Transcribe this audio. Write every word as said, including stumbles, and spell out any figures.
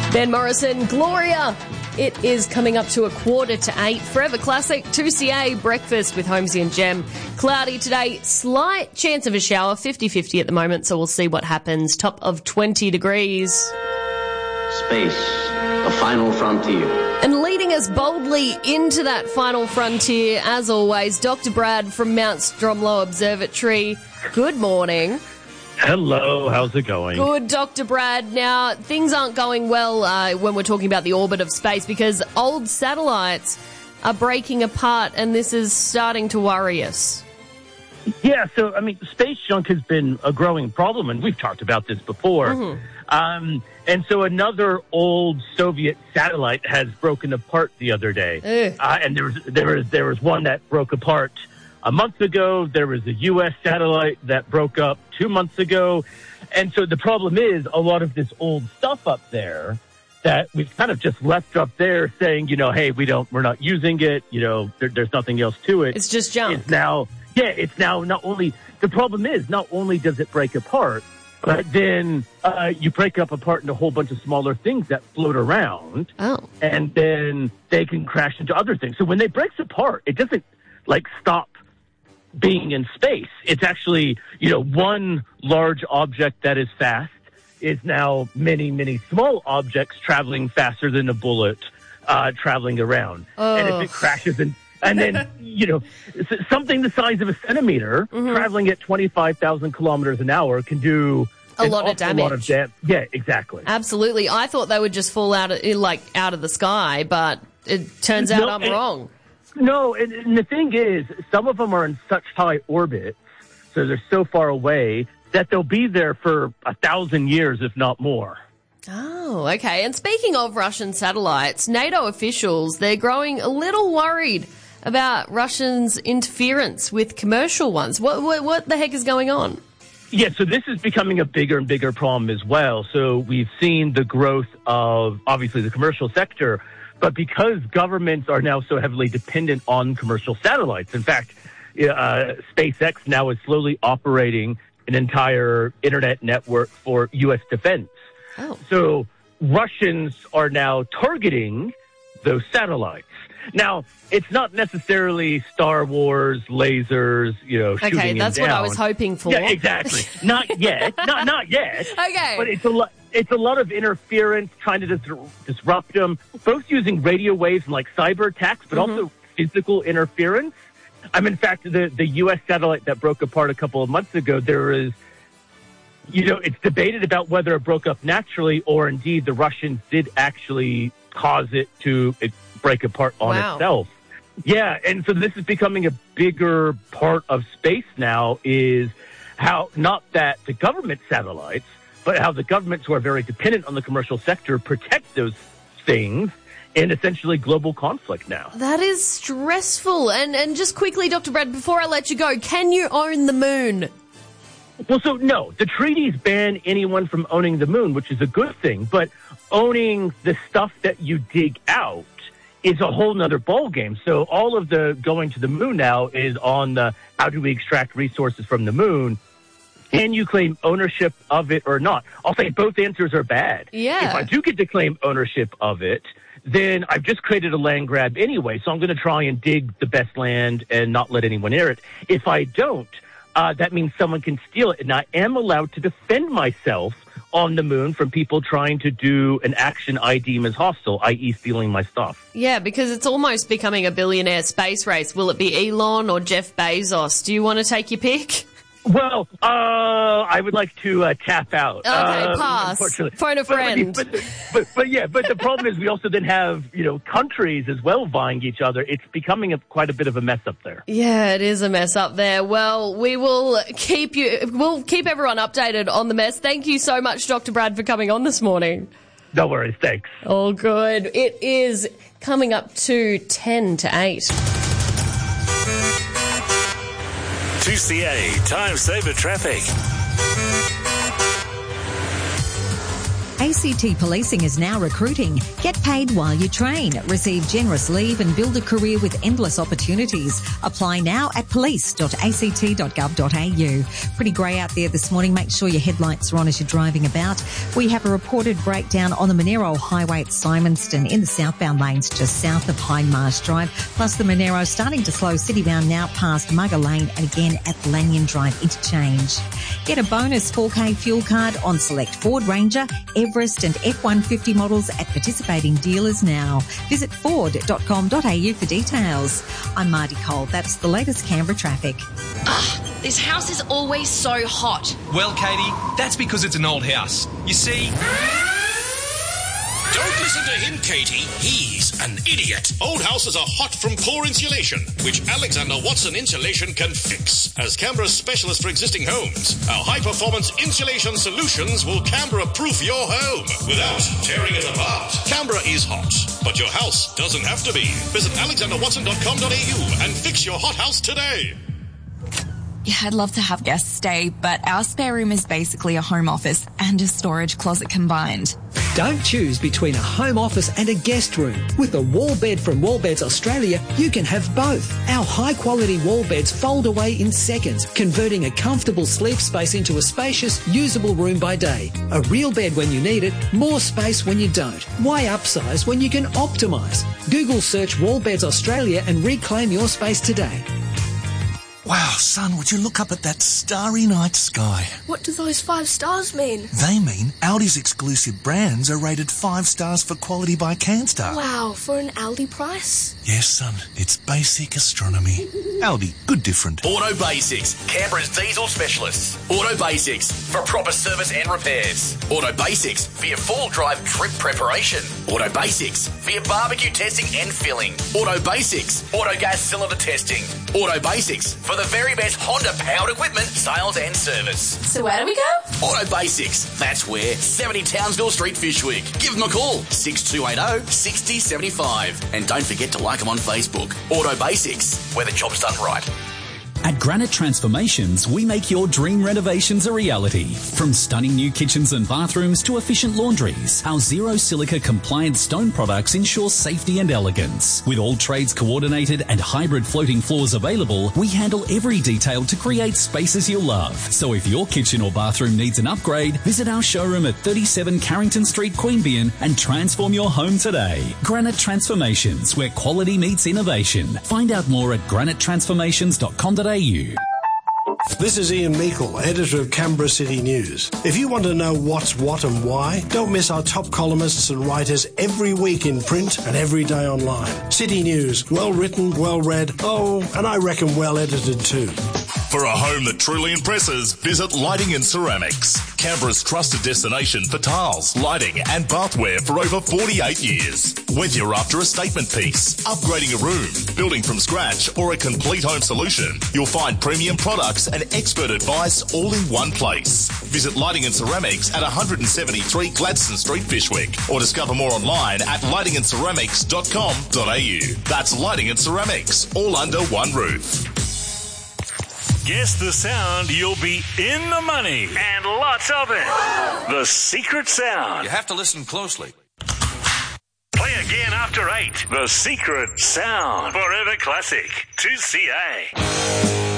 Ben Morrison, Gloria. It is coming up to a quarter to eight. Forever Classic, two C A, breakfast with Holmesy and Jem. Cloudy today, slight chance of a shower, fifty-fifty at the moment, so we'll see what happens. Top of twenty degrees. Space, the final frontier. And leading us boldly into that final frontier, as always, Doctor Brad from Mount Stromlo Observatory. Good morning. Hello, how's it going? Good, Doctor Brad. Now, things aren't going well uh, when we're talking about the orbit of space because old satellites are breaking apart and this is starting to worry us. Yeah, so, I mean, space junk has been a growing problem, and we've talked about this before. Mm-hmm. Um, and so another old Soviet satellite has broken apart the other day. Uh, and there was, there was, there was one that broke apart a month ago. There was a U S satellite that broke up two months ago. And so the problem is a lot of this old stuff up there that we've kind of just left up there saying, you know, hey, we don't, we're not using it. You know, there, there's nothing else to it. It's just junk. It's now, yeah, it's now not only, the problem is not only does it break apart, but then uh, you break up apart into a whole bunch of smaller things that float around. Oh. And then they can crash into other things. So when they breaks apart, it doesn't like stop being in space. It's actually, you know, one large object that is fast is now many, many small objects traveling faster than a bullet uh, traveling around. Oh. And if it crashes in, and then, you know, something the size of a centimeter mm-hmm. traveling at twenty-five thousand kilometers an hour can do a lot of damage. Lot of dam- yeah, exactly. Absolutely. I thought they would just fall out of, like out of the sky, but it turns out no, I'm and, wrong. No, and, and the thing is, some of them are in such high orbit, so they're so far away, that they'll be there for a thousand years, if not more. Oh, okay. And speaking of Russian satellites, NATO officials, they're growing a little worried about Russians' interference with commercial ones. What, what, what the heck is going on? Yeah, so this is becoming a bigger and bigger problem as well. So we've seen the growth of, obviously, the commercial sector, but because governments are now so heavily dependent on commercial satellites, in fact, uh, SpaceX now is slowly operating an entire internet network for U S defense. Oh. So Russians are now targeting those satellites. Now, it's not necessarily Star Wars, lasers, you know, shooting Okay, that's them down. what I was hoping for. Yeah, exactly. Not yet. not not yet. Okay. But it's a lot. It's a lot of interference, trying to dis- disrupt them, both using radio waves and like cyber attacks, but mm-hmm. also physical interference. I mean, in fact, the, the U S satellite that broke apart a couple of months ago, there is, you know, it's debated about whether it broke up naturally or indeed the Russians did actually cause it to it break apart on wow. itself. Yeah, and so this is becoming a bigger part of space now, is how not that the government satellites, but how the governments who are very dependent on the commercial sector protect those things in essentially global conflict now. That is stressful. And and just quickly, Doctor Brad, before I let you go, can you own the moon? Well, so no, the treaties ban anyone from owning the moon, which is a good thing, but owning the stuff that you dig out is a whole nother ballgame. So all of the going to the moon now is on the how do we extract resources from the moon. Can you claim ownership of it or not? I'll say both answers are bad. Yeah. If I do get to claim ownership of it, then I've just created a land grab anyway, so I'm going to try and dig the best land and not let anyone near it. If I don't, uh, that means someone can steal it, and I am allowed to defend myself on the moon from people trying to do an action I deem as hostile, that is stealing my stuff. Yeah, because it's almost becoming a billionaire space race. Will it be Elon or Jeff Bezos? Do you want to take your pick? Well, uh, I would like to uh, tap out. Okay, uh, pass. Phone a friend. But, but, but, but yeah, but the problem is we also then have, you know, countries as well vying each other. It's becoming a, quite a bit of a mess up there. Yeah, it is a mess up there. Well, we will keep you, we'll keep everyone updated on the mess. Thank you so much, Doctor Brad, for coming on this morning. No worries. Thanks. All good. It is coming up to ten to eight. two C A Time Saver Traffic. A C T Policing is now recruiting. Get paid while you train. Receive generous leave and build a career with endless opportunities. Apply now at police dot a c t dot gov dot a u. Pretty grey out there this morning. Make sure your headlights are on as you're driving about. We have a reported breakdown on the Monero Highway at Simonston in the southbound lanes just south of Hindmarsh Drive. Plus the Monero starting to slow citybound now past Mugger Lane and again at Lanyon Drive interchange. Get a bonus four K fuel card on select Ford Ranger, Everest and F one fifty models at participating dealers now. Visit ford dot com dot a u for details. I'm Marty Cole. That's the latest Canberra traffic. Ugh, this house is always so hot. Well, Katie, that's because it's an old house. You see... Don't listen to him, Katie. He's an idiot. Old houses are hot from poor insulation, which Alexander Watson Insulation can fix. As Canberra's specialist for existing homes, our high-performance insulation solutions will Canberra-proof your home without tearing it apart. Canberra is hot, but your house doesn't have to be. Visit alexander watson dot com dot a u and fix your hot house today. Yeah, I'd love to have guests stay, but our spare room is basically a home office and a storage closet combined. Don't choose between a home office and a guest room. With a wall bed from Wall Beds Australia, you can have both. Our high-quality wall beds fold away in seconds, converting a comfortable sleep space into a spacious, usable room by day. A real bed when you need it, more space when you don't. Why upsize when you can optimise? Google search Wall Beds Australia and reclaim your space today. Wow, son, would you look up at that starry night sky? What do those five stars mean? They mean Aldi's exclusive brands are rated five stars for quality by CanStar. Wow, for an Aldi price? Yes, son, it's basic astronomy. Aldi, good different. Auto Basics, Canberra's diesel specialists. Auto Basics, for proper service and repairs. Auto Basics, for your fall drive trip preparation. Auto Basics, for your barbecue testing and filling. Auto Basics, auto gas cylinder testing. Auto Basics, for the very best Honda powered equipment, sales and service. So where do we go? Auto Basics, that's where. seventy Townsville Street, Fyshwick. Give them a call, six two eight zero, six zero seven five. And don't forget to like them on Facebook. Auto Basics, where the job's done right. At Granite Transformations, we make your dream renovations a reality. From stunning new kitchens and bathrooms to efficient laundries, our zero silica compliant stone products ensure safety and elegance. With all trades coordinated and hybrid floating floors available, we handle every detail to create spaces you'll love. So if your kitchen or bathroom needs an upgrade, visit our showroom at thirty-seven Carrington Street, Queanbeyan and transform your home today. Granite Transformations, where quality meets innovation. Find out more at granite transformations dot com dot a u. This is Ian Meikle, editor of Canberra City News. If you want to know what's what and why, don't miss our top columnists and writers every week in print and every day online. City News, well written, well read, oh, and I reckon well edited too. For a home that truly impresses, visit Lighting and Ceramics. Canberra's trusted destination for tiles, lighting and bathware for over forty-eight years. Whether you're after a statement piece, upgrading a room, building from scratch or a complete home solution, you'll find premium products and expert advice all in one place. Visit Lighting and Ceramics at one seventy-three Gladstone Street, Fyshwick, or discover more online at lighting and ceramics dot com dot a u. That's Lighting and Ceramics, all under one roof. Guess the sound, you'll be in the money. And lots of it. The secret sound. You have to listen closely. Play again after eight. The secret sound. Forever Classic. two C A.